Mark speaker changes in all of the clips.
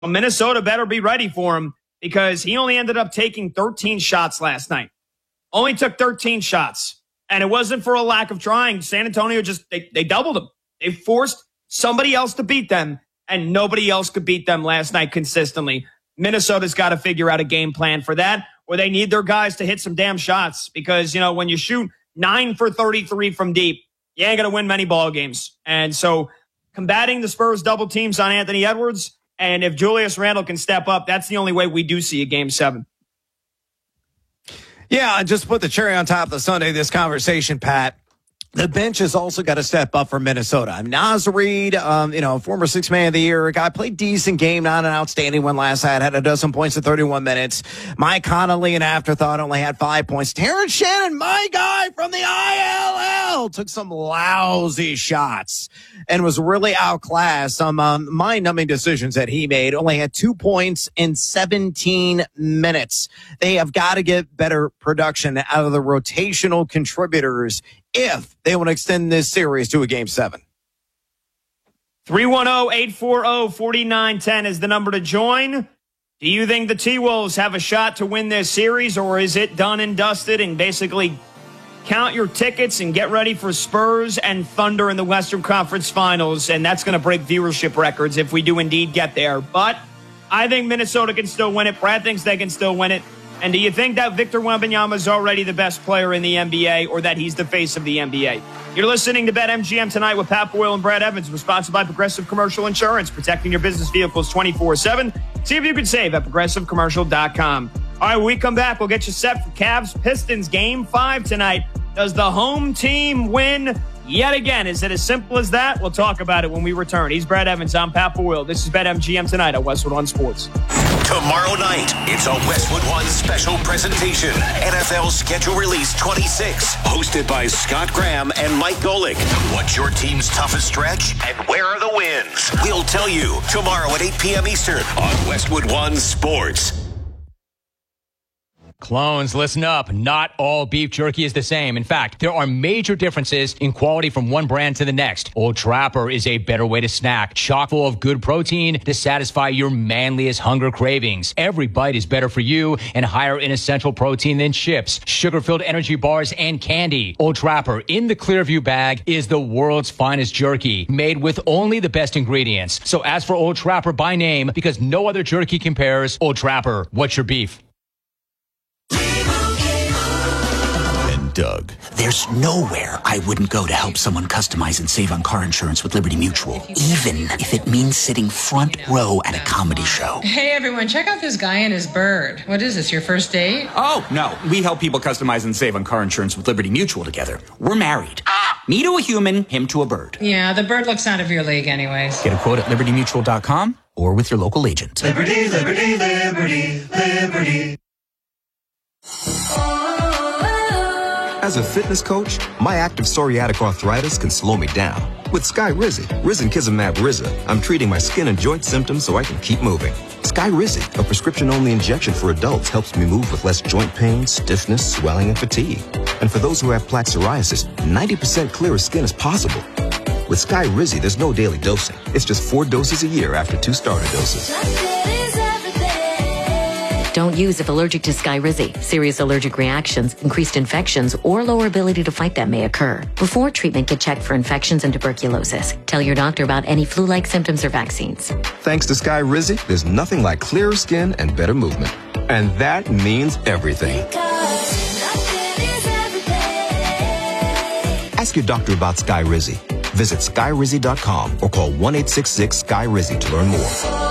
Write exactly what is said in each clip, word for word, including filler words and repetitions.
Speaker 1: Minnesota better be ready for him because he only ended up taking thirteen shots last night. Only took thirteen shots. And it wasn't for a lack of trying. San Antonio just, they, they doubled him. They forced somebody else to beat them, and nobody else could beat them last night consistently. Minnesota's got to figure out a game plan for that, or they need their guys to hit some damn shots because, you know, when you shoot nine for thirty-three from deep, you ain't going to win many ball games. And so combating the Spurs double teams on Anthony Edwards, and if Julius Randle can step up, that's the only way we do see a game seven.
Speaker 2: Yeah, and just put the cherry on top of the Sunday, this conversation, Pat. The bench has also got to step up for Minnesota. I mean, Naz Reid, um, you know, former six man of the year, a guy played decent game, not an outstanding one last night, had a dozen points in thirty-one minutes. Mike Conley, an afterthought, only had five points. Terrence Shannon, my guy from the I L L, took some lousy shots and was really outclassed. Some um, mind-numbing decisions that he made. Only had two points in seventeen minutes. They have got to get better production out of the rotational contributors if they want to extend this series to a game seven.
Speaker 1: three one zero, eight four zero, four nine one zero is the number to join. Do you think the T-Wolves have a shot to win this series, or is it done and dusted and basically count your tickets and get ready for Spurs and Thunder in the Western Conference Finals, and that's going to break viewership records if we do indeed get there? But I think Minnesota can still win it. Brad thinks they can still win it. And do you think that Victor Wembanyama is already the best player in the N B A, or that he's the face of the N B A? You're listening to BetMGM tonight with Pat Boyle and Brad Evans, sponsored by Progressive Commercial Insurance, protecting your business vehicles twenty-four seven. See if you can save at progressive commercial dot com. All right, when we come back, we'll get you set for Cavs Pistons game five tonight. Does the home team win yet again? Is it as simple as that? We'll talk about it when we return. He's Brad Evans. I'm Pat Boyle. This is BetMGM tonight at Westwood One Sports.
Speaker 3: Tomorrow night, it's a Westwood One special presentation. N F L Schedule Release twenty-six, hosted by Scott Graham and Mike Golick. What's your team's toughest stretch, and where are the wins? We'll tell you tomorrow at eight p.m. Eastern on Westwood One Sports.
Speaker 4: Clones, listen up. Not all beef jerky is the same. In fact, there are major differences in quality from one brand to the next. Old Trapper is a better way to snack, chock full of good protein to satisfy your manliest hunger cravings. Every bite is better for you and higher in essential protein than chips, sugar-filled energy bars, and candy. Old Trapper in the Clearview bag is the world's finest jerky, made with only the best ingredients. So ask for Old Trapper by name because no other jerky compares. Old Trapper, what's your beef?
Speaker 5: Doug.
Speaker 6: There's nowhere I wouldn't go to help someone customize and save on car insurance with Liberty Mutual, even if it means sitting front row at a comedy show.
Speaker 7: Hey everyone, check out this guy and his bird. What is this, your first date?
Speaker 8: Oh, no. We help people customize and save on car insurance with Liberty Mutual together. We're married. Me to a human, him to a bird.
Speaker 7: Yeah, the bird looks out of your league anyways.
Speaker 8: Get a quote at liberty mutual dot com or with your local agent.
Speaker 9: Liberty, liberty, liberty, liberty.
Speaker 10: As a fitness coach, my active psoriatic arthritis can slow me down. With Skyrizi, Risankizumab Riza, I'm treating my skin and joint symptoms so I can keep moving. Skyrizi, a prescription-only injection for adults, helps me move with less joint pain, stiffness, swelling, and fatigue. And for those who have plaque psoriasis, ninety percent clearer skin is possible. With Skyrizi, there's no daily dosing. It's just four doses a year after two starter doses.
Speaker 11: Don't use if allergic to Skyrizi. Serious allergic reactions, increased infections, or lower ability to fight them may occur. Before treatment, get checked for infections and tuberculosis. Tell your doctor about any flu-like symptoms or vaccines.
Speaker 10: Thanks to Skyrizi, there's nothing like clearer skin and better movement. And that means everything. Ask your doctor about Skyrizi. Visit skyrizi dot com or call one eight six six Sky Rizi to learn more.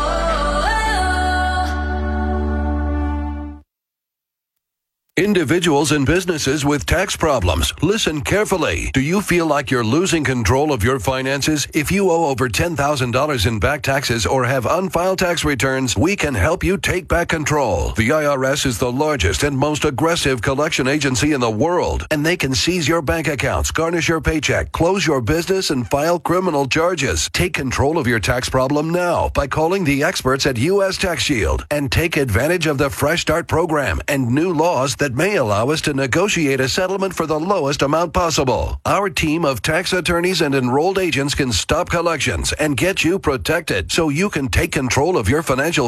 Speaker 12: Individuals and businesses with tax problems, listen carefully. Do you feel like you're losing control of your finances? If you owe over ten thousand dollars in back taxes or have unfiled tax returns, we can help you take back control. The I R S is the largest and most aggressive collection agency in the world, and they can seize your bank accounts, garnish your paycheck, close your business, and file criminal charges. Take control of your tax problem now by calling the experts at U S Tax Shield and take advantage of the Fresh Start program and new laws that that may allow us to negotiate a settlement for the lowest amount possible. Our team of tax attorneys and enrolled agents can stop collections and get you protected so you can take control of your financial